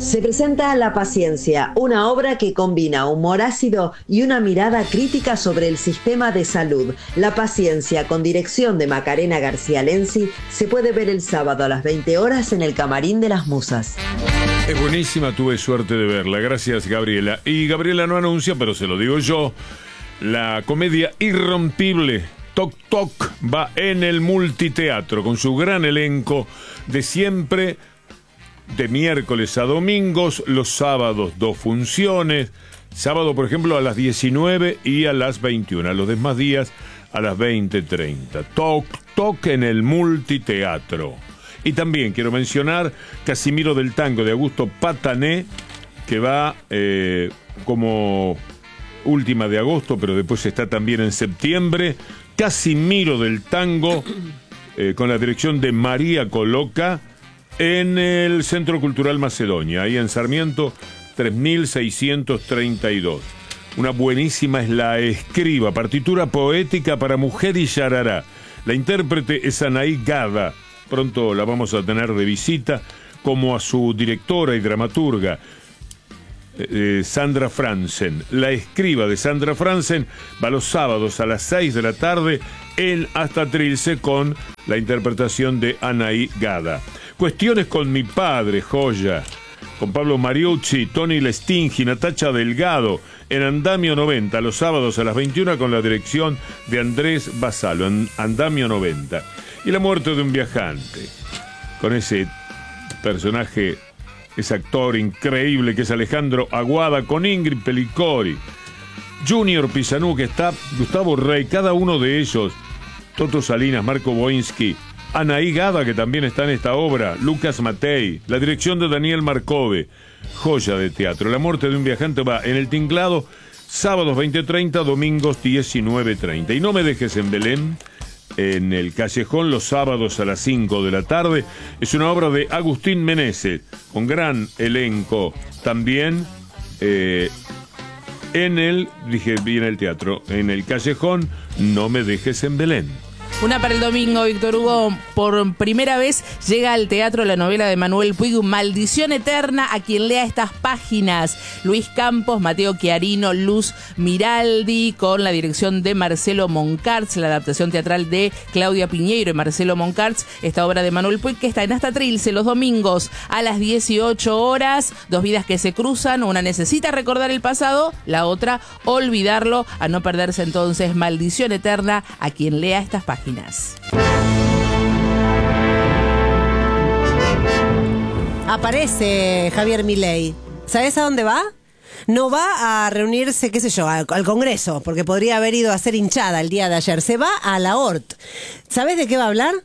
Se presenta La Paciencia, una obra que combina humor ácido y una mirada crítica sobre el sistema de salud. La Paciencia, con dirección de Macarena García Lenzi, se puede ver el sábado a las 20 horas en el Camarín de las Musas. Es buenísima, tuve suerte de verla. Gracias, Gabriela. Y Gabriela no anuncia, pero se lo digo yo, la comedia Irrompible, Toc Toc, va en el Multiteatro con su gran elenco de siempre, de miércoles a domingos, los sábados 2 funciones, sábado por ejemplo a las 19 y a las 21, los demás días a las 20:30. Toc Toc en el Multiteatro. Y también quiero mencionar Casimiro del Tango de Augusto Patané, que va como última de agosto, pero después está también en septiembre. Casimiro del Tango, con la dirección de María Coloca, en el Centro Cultural Macedonia, ahí en Sarmiento 3632. Una buenísima es La Escriba, partitura poética para mujer y yarará. La intérprete es Anaí Gada. Pronto la vamos a tener de visita, como a su directora y dramaturga, Sandra Franzen. La Escriba de Sandra Franzen va los sábados a las 6 de la tarde en Hasta Trilce, con la interpretación de Anaí Gada. Cuestiones con mi padre, joya, con Pablo Mariucci, Tony Lestingi, Natacha Delgado, en Andamio 90, los sábados a las 21, con la dirección de Andrés Basalo, en Andamio 90. Y La muerte de un viajante, con ese personaje, ese actor increíble que es Alejandro Aguada, con Ingrid Pelicori, Junior Pisanú, que está Gustavo Rey, cada uno de ellos, Toto Salinas, Marco Boinsky, Anaí Gada, que también está en esta obra, Lucas Matei, la dirección de Daniel Marcove, joya de teatro. La muerte de un viajante va en El Tinglado, sábados 20:30, domingos 19:30. Y No me dejes en Belén, en el Callejón, los sábados a las 5 de la tarde. Es una obra de Agustín Meneses, con gran elenco también, en el teatro, en el Callejón, No me dejes en Belén. Una para el domingo, Víctor Hugo. Por primera vez llega al teatro la novela de Manuel Puig, Maldición Eterna, a quien lea estas páginas. Luis Campos, Mateo Chiarino, Luz Miraldi, con la dirección de Marcelo Moncarz, la adaptación teatral de Claudia Piñeiro y Marcelo Moncarz. Esta obra de Manuel Puig, que está en Hasta Trilce los domingos a las 18 horas. Dos vidas que se cruzan, una necesita recordar el pasado, la otra olvidarlo. A no perderse entonces Maldición Eterna, a quien lea estas páginas. Aparece Javier Milei. ¿Sabes a dónde va? No va a reunirse, qué sé yo, al Congreso, porque podría haber ido a hacer hinchada el día de ayer. Se va a la ORT. ¿Sabes de qué va a hablar?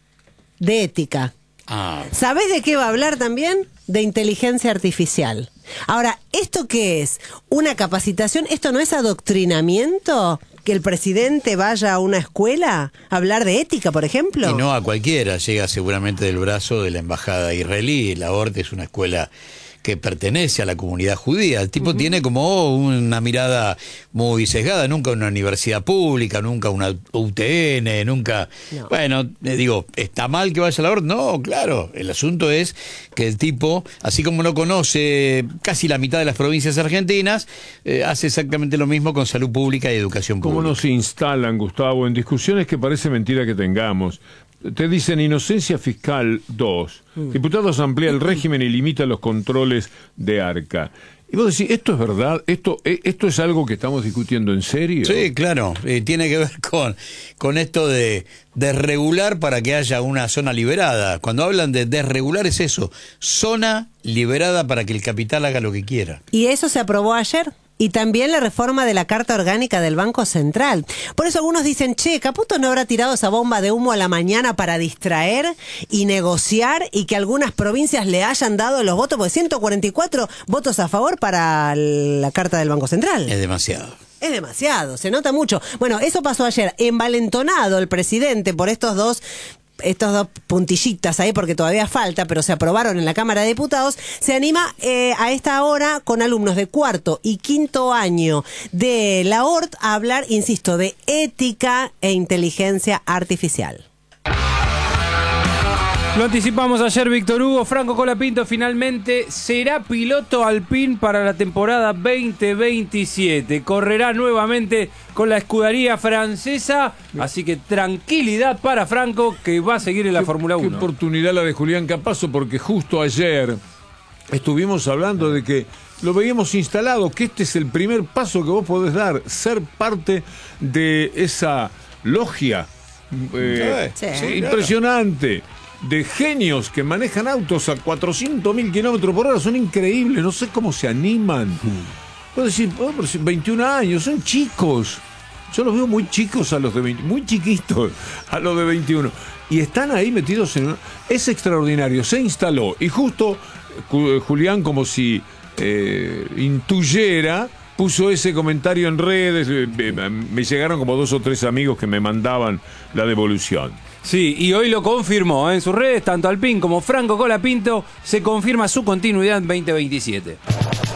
De ética. ¿Sabes de qué va a hablar también? De inteligencia artificial. Ahora, ¿esto qué es? ¿Una capacitación? ¿Esto no es adoctrinamiento? ¿Que el presidente vaya a una escuela a hablar de ética, por ejemplo? Y no a cualquiera, llega seguramente del brazo de la embajada israelí. La ORT es una escuela que pertenece a la comunidad judía. El tipo tiene como una mirada muy sesgada, nunca una universidad pública, nunca una UTN, nunca... No. Bueno, digo, ¿está mal que vaya a la ORT? No, claro, el asunto es que el tipo, así como no conoce casi la mitad de las provincias argentinas, hace exactamente lo mismo con salud pública y educación pública. ¿Cómo nos instalan, Gustavo, en discusiones que parece mentira que tengamos? Te dicen inocencia fiscal 2. Diputados amplía el régimen y limita los controles de ARCA. Y vos decís, ¿esto es verdad? ¿Esto es algo que estamos discutiendo en serio? Sí, claro. Tiene que ver con esto de desregular para que haya una zona liberada. Cuando hablan de desregular es eso. Zona liberada para que el capital haga lo que quiera. ¿Y eso se aprobó ayer? Y también la reforma de la Carta Orgánica del Banco Central. Por eso algunos dicen, che, ¿Caputo no habrá tirado esa bomba de humo a la mañana para distraer y negociar y que algunas provincias le hayan dado los votos? Porque 144 votos a favor para la Carta del Banco Central. Es demasiado. Es demasiado, se nota mucho. Bueno, eso pasó ayer. Envalentonado el presidente por estos dos puntillitas ahí, porque todavía falta, pero se aprobaron en la Cámara de Diputados, se anima a esta hora con alumnos de 4º y 5º año de la ORT a hablar, insisto, de ética e inteligencia artificial. Lo anticipamos ayer, Víctor Hugo. Franco Colapinto finalmente será piloto Alpine para la temporada 2027. Correrá nuevamente con la escudería francesa. Así que tranquilidad para Franco, que va a seguir en la Fórmula 1. Qué oportunidad la de Julián Campazo, porque justo ayer estuvimos hablando de que lo veíamos instalado, que este es el primer paso que vos podés dar, ser parte de esa logia impresionante de genios que manejan autos a 400.000 kilómetros por hora. Son increíbles, no sé cómo se animan. Puedo decir, 21 años, son chicos. Yo los veo muy chicos a los de 20, muy chiquitos a los de 21. Y están ahí metidos en... Es extraordinario, se instaló. Y justo Julián, como si intuyera, puso ese comentario en redes. Me llegaron como 2 o 3 amigos que me mandaban la devolución. Sí, y hoy lo confirmó en sus redes, tanto Alpine como Franco Colapinto, se confirma su continuidad en 2027.